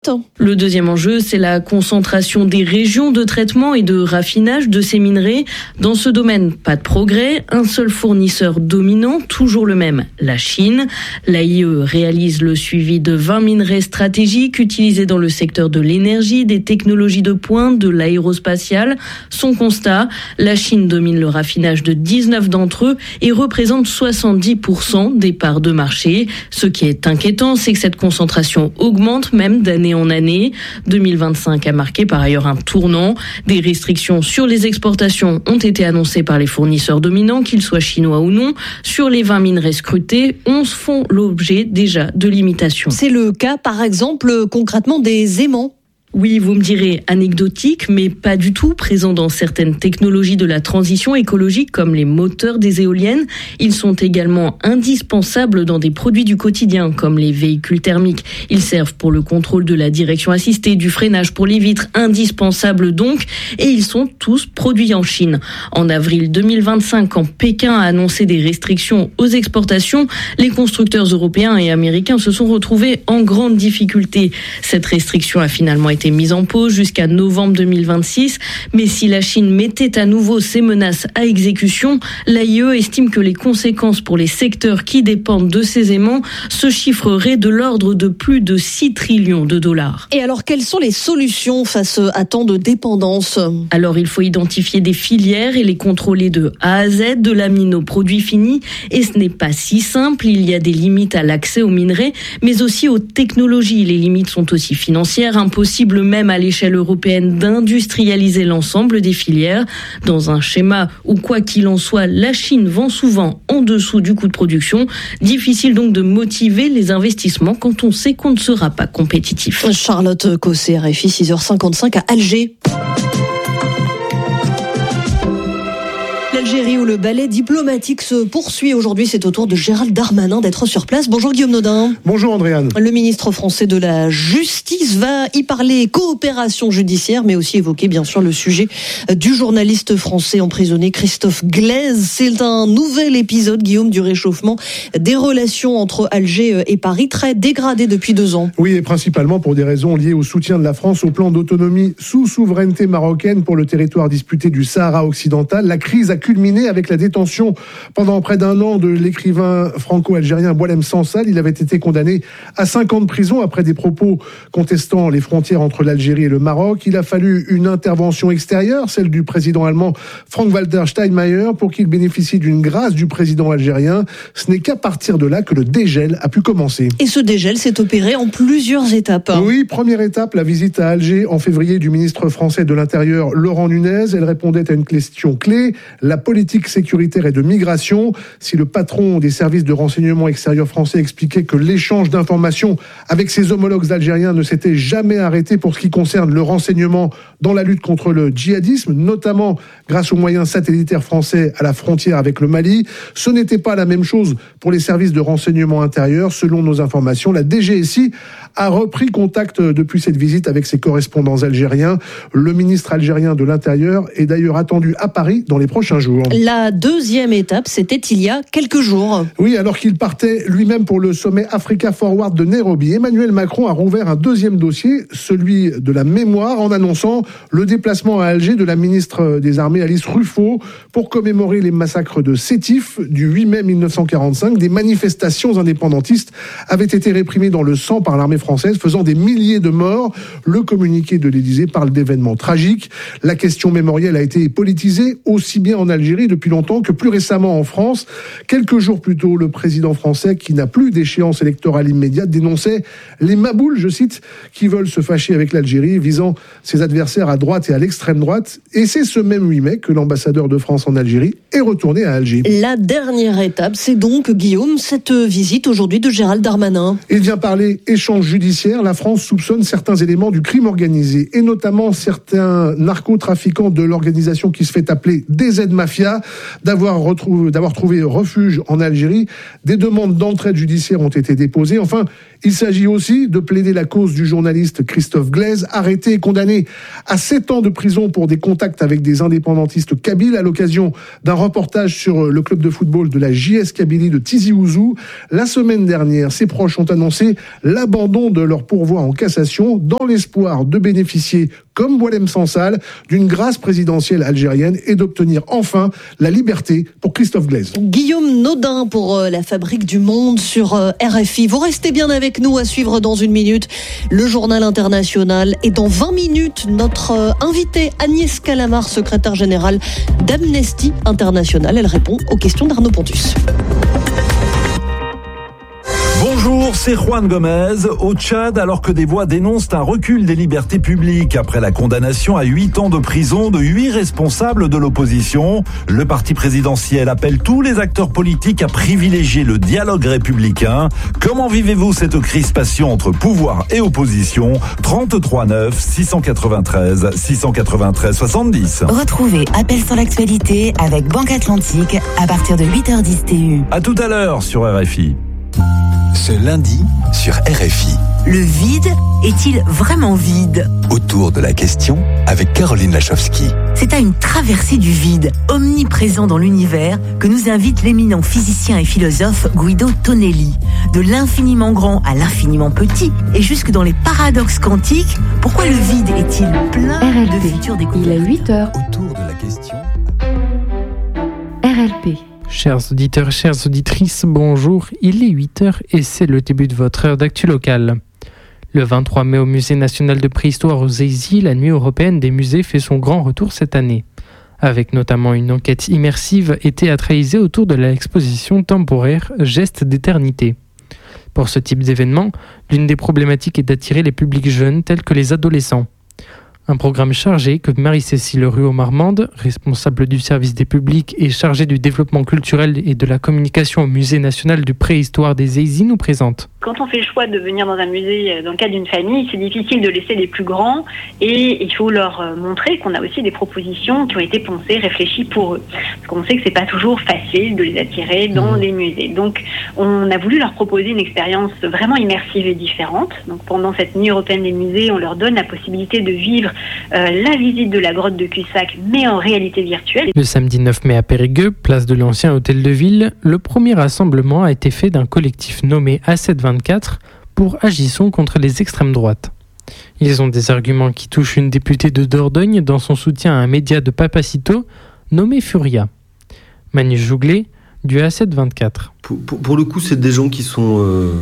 Le deuxième enjeu, c'est la concentration des régions de traitement et de raffinage de ces minerais. Dans ce domaine, pas de progrès. Un seul fournisseur dominant, toujours le même, la Chine. L'AIE réalise le suivi de 20 minerais stratégiques utilisés dans le secteur de l'énergie, des technologies de pointe, de l'aérospatiale. Son constat, la Chine domine le raffinage de 19 d'entre eux et représente 70% des parts de marché. Ce qui est inquiétant, c'est que cette concentration augmente même d'année en année. 2025 a marqué par ailleurs un tournant. Des restrictions sur les exportations ont été annoncées par les fournisseurs dominants, qu'ils soient chinois ou non. Sur les 20 minerais scrutés, 11 font l'objet déjà de limitations. C'est le cas, par exemple, concrètement des aimants. Oui, vous me direz anecdotique, mais pas du tout. Présents dans certaines technologies de la transition écologique, comme les moteurs des éoliennes, ils sont également indispensables dans des produits du quotidien, comme les véhicules thermiques. Ils servent pour le contrôle de la direction assistée, du freinage pour les vitres, indispensables donc, et ils sont tous produits en Chine. En avril 2025, quand Pékin a annoncé des restrictions aux exportations, les constructeurs européens et américains se sont retrouvés en grande difficulté. Cette restriction a finalement été mise en pause jusqu'à novembre 2026. Mais si la Chine mettait à nouveau ses menaces à exécution, l'AIE estime que les conséquences pour les secteurs qui dépendent de ces aimants se chiffreraient de l'ordre de plus de 6 trillions de dollars. Et alors, quelles sont les solutions face à tant de dépendance ? Alors, il faut identifier des filières et les contrôler de A à Z, de la mine aux produits finis. Et ce n'est pas si simple. Il y a des limites à l'accès aux minerais, mais aussi aux technologies. Les limites sont aussi financières, impossibles même à l'échelle européenne d'industrialiser l'ensemble des filières dans un schéma où, quoi qu'il en soit, la Chine vend souvent en dessous du coût de production. Difficile donc de motiver les investissements quand on sait qu'on ne sera pas compétitif. Charlotte Cosset, RFI, 6h55 à Alger. L'Algérie où le ballet diplomatique se poursuit aujourd'hui, c'est au tour de Gérald Darmanin d'être sur place. Bonjour Guillaume Nodin. Bonjour Andréane. Le ministre français de la Justice va y parler coopération judiciaire, mais aussi évoquer bien sûr le sujet du journaliste français emprisonné Christophe Glaise. C'est un nouvel épisode, Guillaume, du réchauffement des relations entre Alger et Paris, très dégradé depuis 2 ans. Oui, et principalement pour des raisons liées au soutien de la France au plan d'autonomie sous souveraineté marocaine pour le territoire disputé du Sahara occidental. La crise a culminé avec la détention pendant près d'1 an de l'écrivain franco-algérien Boualem Sansal. Il avait été condamné à 5 ans de prison après des propos contestant les frontières entre l'Algérie et le Maroc. Il a fallu une intervention extérieure, celle du président allemand Frank-Walter Steinmeier, pour qu'il bénéficie d'une grâce du président algérien. Ce n'est qu'à partir de là que le dégel a pu commencer. Et ce dégel s'est opéré en plusieurs étapes. Oui, première étape, la visite à Alger en février du ministre français de l'Intérieur Laurent Nunez. Elle répondait à une question clé, la politique sécuritaire et de migration. Si le patron des services de renseignement extérieur français expliquait que l'échange d'informations avec ses homologues algériens ne s'était jamais arrêté pour ce qui concerne le renseignement dans la lutte contre le djihadisme, notamment grâce aux moyens satellitaires français à la frontière avec le Mali, ce n'était pas la même chose pour les services de renseignement intérieur. Selon nos informations, la DGSI a repris contact depuis cette visite avec ses correspondants algériens. Le ministre algérien de l'Intérieur est d'ailleurs attendu à Paris dans les prochains jours. La deuxième étape, c'était il y a quelques jours. Oui, alors qu'il partait lui-même pour le sommet Africa Forward de Nairobi, Emmanuel Macron a rouvert un deuxième dossier, celui de la mémoire, en annonçant le déplacement à Alger de la ministre des Armées Alice Ruffo pour commémorer les massacres de Sétif du 8 mai 1945. Des manifestations indépendantistes avaient été réprimées dans le sang par l'armée française, faisant des milliers de morts. Le communiqué de l'Élysée parle d'événements tragiques. La question mémorielle a été politisée aussi bien en Algérie depuis longtemps que plus récemment en France. Quelques jours plus tôt, le président français, qui n'a plus d'échéance électorale immédiate, dénonçait les maboules, je cite, qui veulent se fâcher avec l'Algérie, visant ses adversaires à droite et à l'extrême droite. Et c'est ce même 8 mai que l'ambassadeur de France en Algérie est retourné à Alger. La dernière étape, c'est donc, Guillaume, cette visite aujourd'hui de Gérald Darmanin. Il vient parler échange judiciaire. La France soupçonne certains éléments du crime organisé, et notamment certains narcotrafiquants de l'organisation qui se fait appeler DZ Mafia, mafia d'avoir trouvé refuge en Algérie. Des demandes d'entraide judiciaire ont été déposées. Enfin, il s'agit aussi de plaider la cause du journaliste Christophe Glaise, arrêté et condamné à 7 ans de prison pour des contacts avec des indépendantistes kabyles à l'occasion d'un reportage sur le club de football de la JS Kabylie de Tizi Ouzou. La semaine dernière, ses proches ont annoncé l'abandon de leur pourvoi en cassation dans l'espoir de bénéficier, comme Boualem Sansal, d'une grâce présidentielle algérienne et d'obtenir enfin la liberté pour Christophe Glaise. Guillaume Nodin pour la Fabrique du Monde sur RFI. Vous restez bien avec nous, à suivre dans une minute le journal international. Et dans 20 minutes, notre invitée Agnès Calamard, secrétaire générale d'Amnesty International. Elle répond aux questions d'Arnaud Pontus. Bonjour, c'est Juan Gomez. Au Tchad, alors que des voix dénoncent un recul des libertés publiques après la condamnation à 8 ans de prison de 8 responsables de l'opposition, le parti présidentiel appelle tous les acteurs politiques à privilégier le dialogue républicain. Comment vivez-vous cette crispation entre pouvoir et opposition ? 33 9 693 693 70. Retrouvez Appel sur l'actualité avec Banque Atlantique à partir de 8h10 TU. À tout à l'heure sur RFI. Ce lundi sur RFI. Le vide est-il vraiment vide ? Autour de la question avec Caroline Lachowski. C'est à une traversée du vide, omniprésent dans l'univers, que nous invite l'éminent physicien et philosophe Guido Tonelli. De l'infiniment grand à l'infiniment petit, et jusque dans les paradoxes quantiques, pourquoi le vide est-il plein de futures découvertes ? Il est 8h. Autour de la question. RLP. Chers auditeurs, chères auditrices, bonjour. Il est 8h et c'est le début de votre heure d'actu locale. Le 23 mai au Musée national de préhistoire aux Aisies, la nuit européenne des musées fait son grand retour cette année, avec notamment une enquête immersive et théâtralisée autour de l'exposition temporaire Gestes d'éternité. Pour ce type d'événement, l'une des problématiques est d'attirer les publics jeunes tels que les adolescents. Un programme chargé que Marie-Cécile Ruot-Marmande, responsable du service des publics et chargée du développement culturel et de la communication au Musée national de préhistoire des Aisies, nous présente. Quand on fait le choix de venir dans un musée dans le cadre d'une famille, c'est difficile de laisser les plus grands et il faut leur montrer qu'on a aussi des propositions qui ont été pensées, réfléchies pour eux. Parce qu'on sait que c'est pas toujours facile de les attirer dans les musées. Donc on a voulu leur proposer une expérience vraiment immersive et différente. Donc pendant cette nuit européenne des musées, on leur donne la possibilité de vivre la visite de la grotte de Cussac, mais en réalité virtuelle. Le samedi 9 mai à Périgueux, place de l'ancien hôtel de ville, le premier rassemblement a été fait d'un collectif nommé A724 pour Agissons contre les extrêmes droites. Ils ont des arguments qui touchent une députée de Dordogne dans son soutien à un média de Papacito nommé Furia. Manu Jouglet, du A724. Pour le coup, c'est des gens qui sont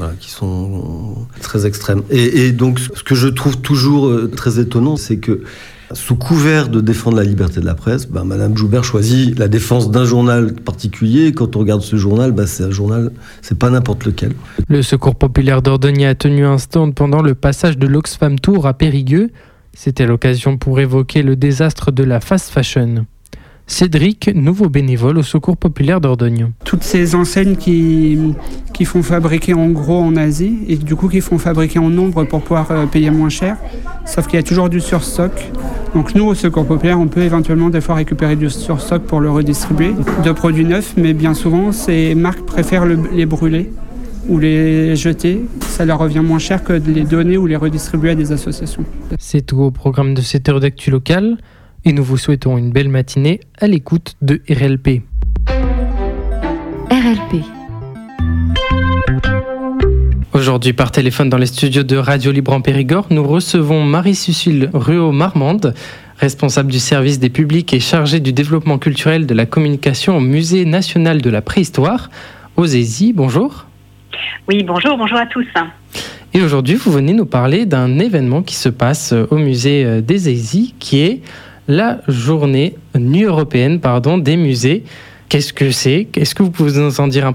très extrêmes. Et donc, ce que je trouve toujours très étonnant, c'est que sous couvert de défendre la liberté de la presse, Madame Joubert choisit la défense d'un journal particulier. Quand on regarde ce journal, c'est un journal, c'est pas n'importe lequel. Le Secours populaire d'Ordogne a tenu un stand pendant le passage de l'Oxfam Tour à Périgueux. C'était l'occasion pour évoquer le désastre de la fast fashion. Cédric, nouveau bénévole au Secours populaire d'Ordogne. Toutes ces enseignes qui font fabriquer en gros en Asie et du coup qui font fabriquer en nombre pour pouvoir payer moins cher, sauf qu'il y a toujours du surstock. Donc nous, au Secours populaire, on peut éventuellement des fois récupérer du surstock pour le redistribuer de produits neufs, mais bien souvent, ces marques préfèrent les brûler ou les jeter. Ça leur revient moins cher que de les donner ou les redistribuer à des associations. C'est tout au programme de cette heure d'actu locale. Et nous vous souhaitons une belle matinée à l'écoute de RLP. RLP. Aujourd'hui, par téléphone dans les studios de Radio Libre en Périgord, nous recevons Marie-Cécile Ruot-Marmande, responsable du service des publics et chargée du développement culturel de la communication au Musée national de la préhistoire, aux Aisies. Bonjour. Oui, bonjour à tous. Et aujourd'hui, vous venez nous parler d'un événement qui se passe au musée des Aisies, qui est la journée nuit européenne des musées. Qu'est-ce que c'est ? Est-ce que vous pouvez nous en dire un peu plus ?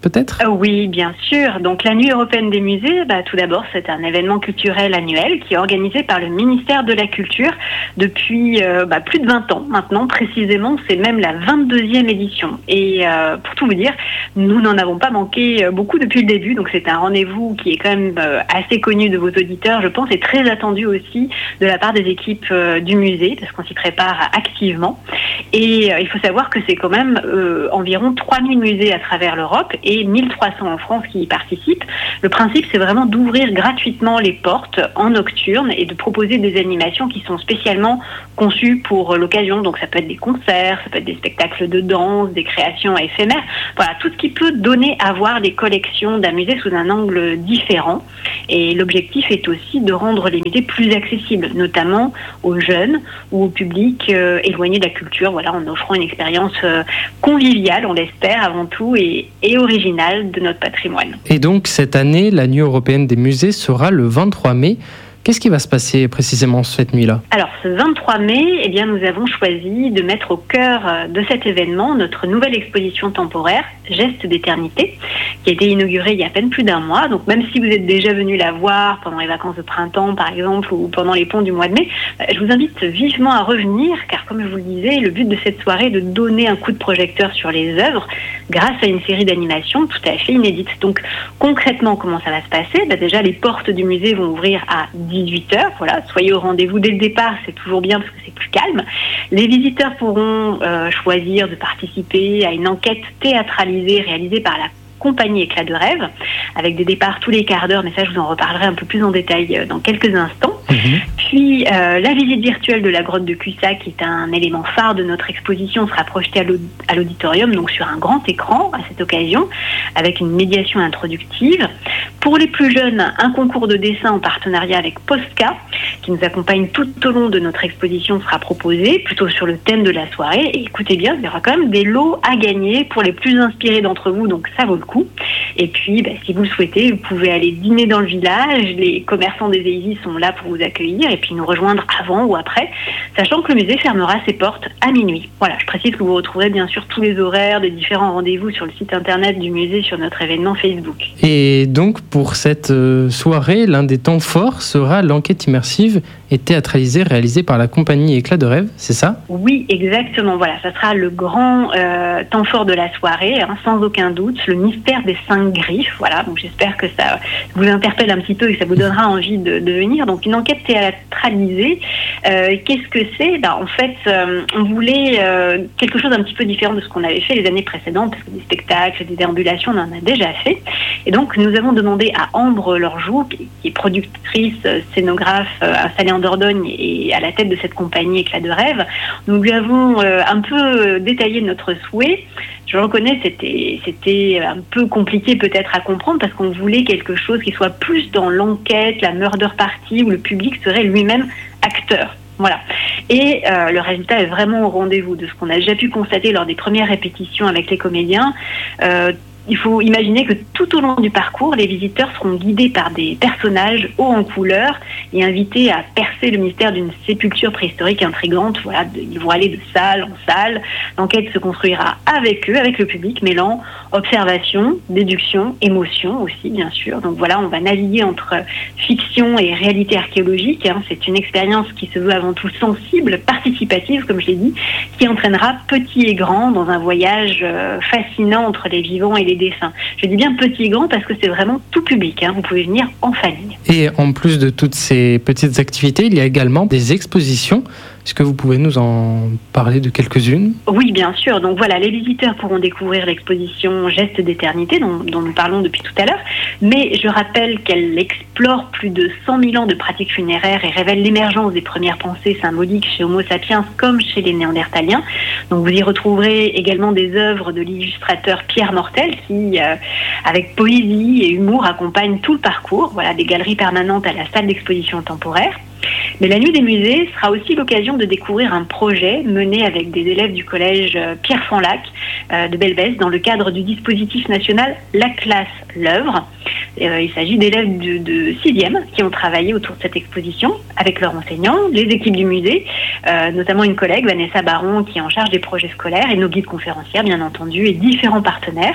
peut-être ? Oui, bien sûr. Donc la Nuit européenne des musées, tout d'abord, c'est un événement culturel annuel qui est organisé par le ministère de la Culture depuis plus de 20 ans maintenant. Précisément, c'est même la 22e édition. Et pour tout vous dire, nous n'en avons pas manqué beaucoup depuis le début. Donc c'est un rendez-vous qui est quand même assez connu de vos auditeurs, je pense, et très attendu aussi de la part des équipes du musée, parce qu'on s'y prépare activement. Et il faut savoir que c'est quand même environ 3000 musées à travers l'Europe et 1300 en France qui y participent. Le principe, c'est vraiment d'ouvrir gratuitement les portes en nocturne et de proposer des animations qui sont spécialement conçues pour l'occasion. Donc ça peut être des concerts, ça peut être des spectacles de danse, des créations éphémères. Voilà, tout ce qui peut donner à voir les collections d'un musée sous un angle différent. Et l'objectif est aussi de rendre les musées plus accessibles, notamment aux jeunes ou au public éloigné de la culture, voilà, en offrant une expérience conviviale, on l'espère avant tout, et originale de notre patrimoine. Et donc cette année, la Nuit européenne des musées sera le 23 mai. Qu'est-ce qui va se passer précisément cette nuit-là ? Alors, ce 23 mai, nous avons choisi de mettre au cœur de cet événement notre nouvelle exposition temporaire, Gestes d'éternité, qui a été inaugurée il y a à peine plus d'un mois. Donc, même si vous êtes déjà venu la voir pendant les vacances de printemps, par exemple, ou pendant les ponts du mois de mai, je vous invite vivement à revenir, car comme je vous le disais, le but de cette soirée est de donner un coup de projecteur sur les œuvres grâce à une série d'animations tout à fait inédites. Donc, concrètement, comment ça va se passer ? Déjà, les portes du musée vont ouvrir à 18h, voilà, soyez au rendez-vous dès le départ, c'est toujours bien parce que c'est plus calme. Les visiteurs pourront choisir de participer à une enquête théâtralisée réalisée par la compagnie Éclat de rêve, avec des départs tous les quarts d'heure, mais ça je vous en reparlerai un peu plus en détail dans quelques instants. Puis la visite virtuelle de la grotte de Cussac, qui est un élément phare de notre exposition, sera projetée à l'auditorium, donc sur un grand écran à cette occasion, avec une médiation introductive. Pour les plus jeunes, un concours de dessin en partenariat avec Posca, qui nous accompagne tout au long de notre exposition, sera proposé, plutôt sur le thème de la soirée. Et écoutez bien, il y aura quand même des lots à gagner pour les plus inspirés d'entre vous, donc ça vaut le coup. Et puis, si vous le souhaitez, vous pouvez aller dîner dans le village. Les commerçants des EISI sont là pour vous accueillir et puis nous rejoindre avant ou après, sachant que le musée fermera ses portes à minuit. Voilà, je précise que vous retrouverez bien sûr tous les horaires des différents rendez-vous sur le site internet du musée, sur notre événement Facebook. Et donc, pour cette soirée, l'un des temps forts sera l'enquête immersive et théâtralisée réalisée par la compagnie Éclat de rêve, c'est ça ? Oui, exactement. Voilà, ça sera le grand temps fort de la soirée, sans aucun doute, le mystère des 5 griffes. Voilà, donc j'espère que ça vous interpelle un petit peu et que ça vous donnera envie de venir. Donc une enquête théâtralisée, qu'est-ce que c'est ? En fait, on voulait quelque chose d'un petit peu différent de ce qu'on avait fait les années précédentes, parce que des spectacles, des déambulations, on en a déjà fait. Et donc nous avons demandé à Ambre Lorjou, qui est productrice, scénographe installée en Dordogne et à la tête de cette compagnie Éclat de rêve, nous lui avons un peu détaillé notre souhait. Je le reconnais, c'était un peu compliqué peut-être à comprendre parce qu'on voulait quelque chose qui soit plus dans l'enquête, la murder party, où le public serait lui-même acteur. Voilà. Et le résultat est vraiment au rendez-vous de ce qu'on a déjà pu constater lors des premières répétitions avec les comédiens. Il faut imaginer que tout au long du parcours, les visiteurs seront guidés par des personnages hauts en couleur et invités à percer le mystère d'une sépulture préhistorique intrigante. Voilà, ils vont aller de salle en salle. L'enquête se construira avec eux, avec le public, mêlant observation, déduction, émotion aussi, bien sûr. Donc voilà, on va naviguer entre fiction et réalité archéologique. C'est une expérience qui se veut avant tout sensible, participative, comme je l'ai dit, qui entraînera petits et grands dans un voyage fascinant entre les vivants et les dessins. Je dis bien petit et grand parce que c'est vraiment tout public. Vous pouvez venir en famille. Et en plus de toutes ces petites activités, il y a également des expositions. Est-ce que vous pouvez nous en parler de quelques-unes ? Oui, bien sûr. Donc voilà, les visiteurs pourront découvrir l'exposition Gestes d'éternité dont nous parlons depuis tout à l'heure. Mais je rappelle qu'elle explore plus de 100 000 ans de pratiques funéraires et révèle l'émergence des premières pensées symboliques chez Homo sapiens comme chez les Néandertaliens. Donc vous y retrouverez également des œuvres de l'illustrateur Pierre Mortel qui, avec poésie et humour, accompagne tout le parcours. Voilà, des galeries permanentes à la salle d'exposition temporaire. Mais la nuit des musées sera aussi l'occasion de découvrir un projet mené avec des élèves du collège Pierre Fanlac de Belbès dans le cadre du dispositif national La Classe l'œuvre. Il s'agit d'élèves de 6e qui ont travaillé autour de cette exposition avec leurs enseignants, les équipes du musée, notamment une collègue, Vanessa Baron, qui est en charge des projets scolaires et nos guides conférencières, bien entendu, et différents partenaires.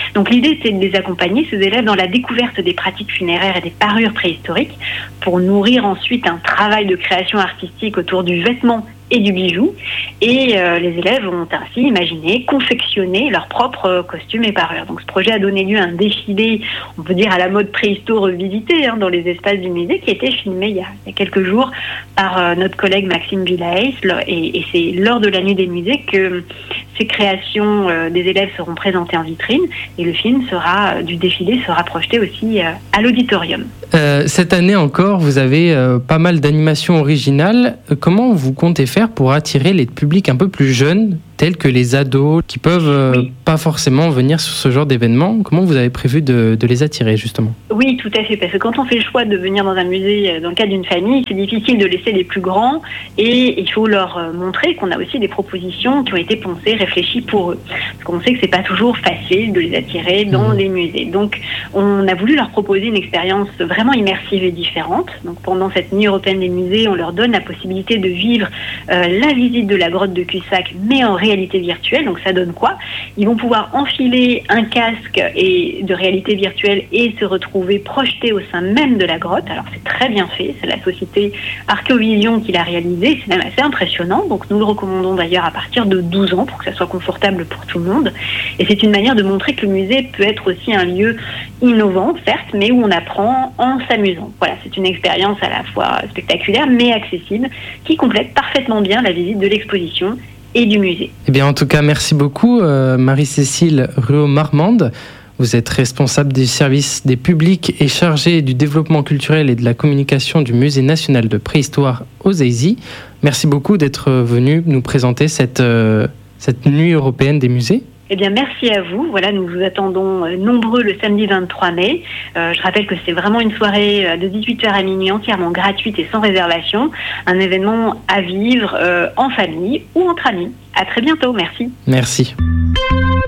Donc l'idée, c'est de les accompagner, ces élèves, dans la découverte des pratiques funéraires et des parures préhistoriques, pour nourrir ensuite un travail de création artistique autour du vêtement et du bijou. Et les élèves ont ainsi imaginé, confectionné leurs propres costumes et parures. Donc ce projet a donné lieu à un défilé, on peut dire à la mode préhisto revisité, dans les espaces du musée, qui a été filmé il y a quelques jours par notre collègue Maxime Villaes. Et c'est lors de la nuit des musées que ces créations des élèves seront présentées en vitrine, et le film du défilé sera projeté aussi à l'auditorium. Cette année encore, vous avez pas mal d'animations originales. Comment vous comptez faire pour attirer les publics un peu plus jeunes, tels que les ados, qui peuvent pas forcément venir sur ce genre d'événement? Comment vous avez prévu de les attirer, justement? Oui, tout à fait, parce que quand on fait le choix de venir dans un musée dans le cadre d'une famille, c'est difficile de laisser les plus grands, et il faut leur montrer qu'on a aussi des propositions qui ont été pensées, réfléchies pour eux. Parce qu'on sait que c'est pas toujours facile de les attirer dans les musées. Donc, on a voulu leur proposer une expérience vraiment immersive et différente. Donc, pendant cette nuit européenne des musées, on leur donne la possibilité de vivre la visite de la grotte de Cussac, mais en réalité virtuelle. Donc ça donne quoi? Ils vont pouvoir enfiler un casque de réalité virtuelle et se retrouver projetés au sein même de la grotte. Alors c'est très bien fait, c'est la société Archéovision qui l'a réalisé, c'est même assez impressionnant. Donc nous le recommandons d'ailleurs à partir de 12 ans pour que ça soit confortable pour tout le monde. Et c'est une manière de montrer que le musée peut être aussi un lieu innovant, certes, mais où on apprend en s'amusant. Voilà, c'est une expérience à la fois spectaculaire mais accessible, qui complète parfaitement bien la visite de l'exposition et du musée. Eh bien, en tout cas, merci beaucoup, Marie-Cécile Ruot-Marmande. Vous êtes responsable du service des publics et chargée du développement culturel et de la communication du Musée national de préhistoire aux EISI. Merci beaucoup d'être venu nous présenter cette nuit européenne des musées. Eh bien, merci à vous. Voilà, nous vous attendons nombreux le samedi 23 mai. Je rappelle que c'est vraiment une soirée de 18h à minuit entièrement gratuite et sans réservation. Un événement à vivre en famille ou entre amis. À très bientôt. Merci. Merci.